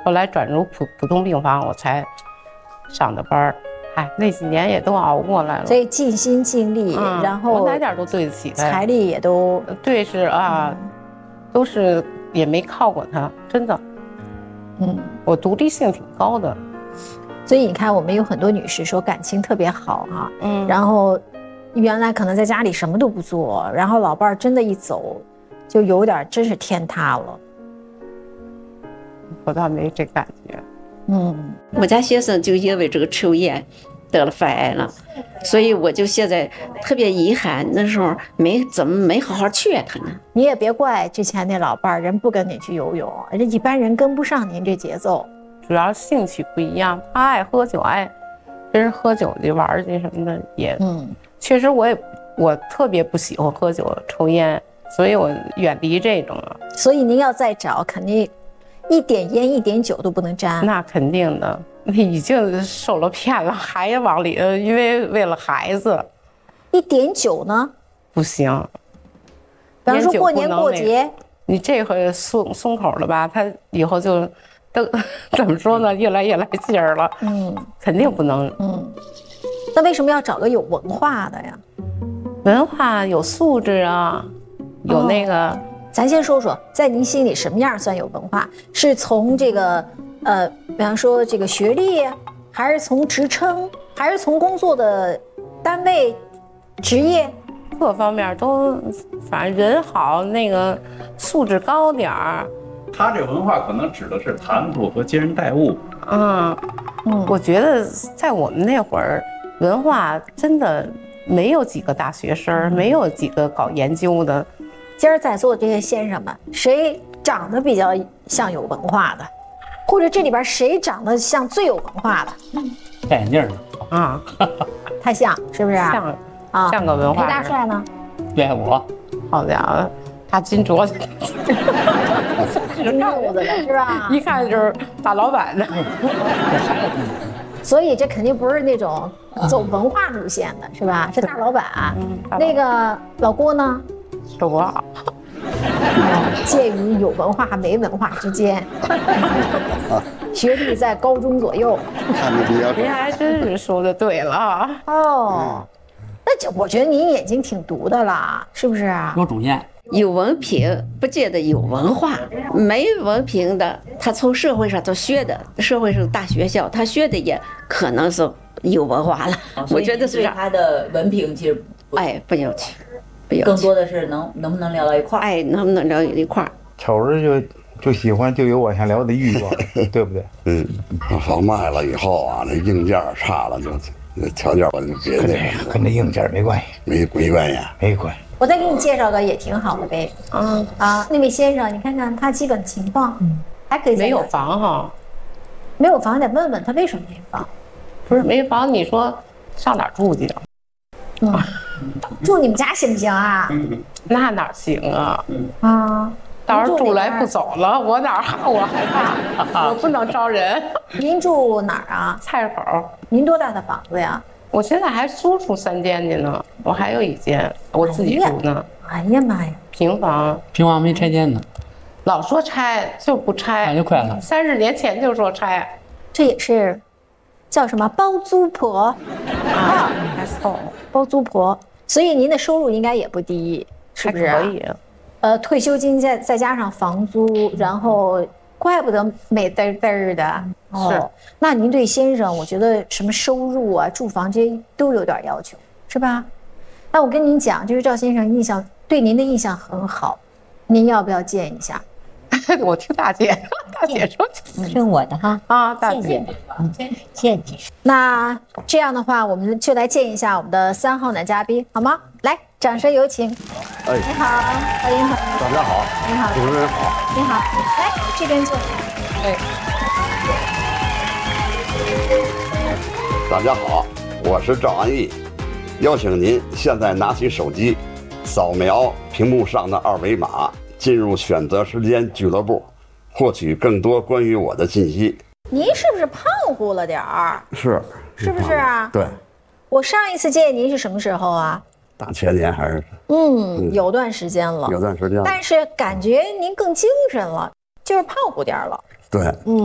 后来转入普通病房，我才上的班。那几年也都熬过来了， 所以尽心尽力，然后我哪点都对得起他， 财力也都对，是啊，都是也没靠过他，真的。我独立性挺高的。 所以你看，我们有很多女士说感情特别好啊，然后原来可能在家里什么都不做，然后老伴儿真的一走，就有点真是天塌了。 我倒没这感觉。 我家先生就因为这个抽烟得了肺癌了，所以我就现在特别遗憾，那时候没好好劝他呢。 你也别怪之前那老伴儿，人不跟你去游泳，人一般人跟不上您这节奏。 主要兴趣不一样，他爱喝酒，爱跟人喝酒去玩去什么的也。确实我特别不喜欢喝酒抽烟，所以我远离这种了。 所以您要再找，肯定一点烟一点酒都不能沾。 那肯定的，已经受了骗了，还往里，因为了孩子。 一点酒呢？ 不行。 比方说过年过节， 你这回松口了吧，他以后就都怎么说呢？越来越来劲儿了。肯定不能。 那为什么要找个有文化的呀？ 文化有素质啊，有那个。 咱先说说，在您心里什么样算有文化？是从这个比方说这个学历，还是从职称，还是从工作的单位、职业， 各方面都，反正人好，那个素质高点儿。 他这文化可能指的是谈吐和接人待物。 我觉得在我们那会儿，文化真的没有几个大学生，没有几个搞研究的。 今儿在座的这些先生们，谁长得比较像有文化的，或者这里边谁长得像最有文化的？ 戴眼镜啊， 太像，是不是？ 像啊，像个文化人。 裴大帅呢？ 对我， 好家伙，他金镯子， 金镯子的是吧？ 一看就是大老板的。 所以这肯定不是那种走文化路线的，是吧？是大老板。那个老郭呢？ 是我， 介于有文化没文化之间，学历在高中左右。 您还真是说的对了。 那这我觉得您眼睛挺毒的啦，是不是啊？ 有主见。 有文凭不见得有文化，没文凭的，他从社会上他学的，社会上大学校他学的也可能是有文化了。我觉得是对他的文凭其实不要去。 更多的是能不能聊到一块儿， 能不能聊一块儿？ 瞅着就喜欢，就有往下聊的欲望，对不对？ 房卖了以后啊，那硬件差了，就那条件吧就别那个， 跟那硬件没关系， 没关系， 没关系。 我再给你介绍个也挺好的呗。那位先生，你看看他基本情况，还可以。 没有房哈， 没有房得问问他为什么没房。 不是没房，你说上哪儿住去？ 住你们家行不行啊？ 那哪行啊？到时候住来不走了，我害怕，我不能招人。 您住哪儿啊？ 菜市口。 您多大的房子呀？ 我现在还租出3间去呢，我还有1间我自己住呢。 哎呀妈呀！ 平房没拆迁呢， 老说拆就不拆， 就快了。 30年前就说拆， 这也是叫什么包租婆啊？还凑包租婆，所以您的收入应该也不低，是不是？ 可以。 退休金再加上房租，然后怪不得美嘚嘚的。 是， 那您对先生，我觉得什么收入啊、住房这些都有点要求，是吧？那我跟您讲，就是赵先生对您的印象很好，您要不要见一下？ 我听大姐说， 听我的哈大姐， 见你。 那这样的话，我们就来见一下我们的3号男嘉宾，好吗？来，掌声有请。你好，欢迎好。 大家好。 你好， 主持人好。 你好，来这边坐。 大家好，我是赵安逸，邀请您现在拿起手机，扫描屏幕上的2维码。进入选择时间俱乐部，获取更多关于我的信息。 您是不是胖乎了点儿？ 是不是啊？ 对。 我上一次见您是什么时候啊？ 大前年还是？ 有段时间了。 有段时间了。 但是感觉您更精神了，就是胖乎点儿了。 对。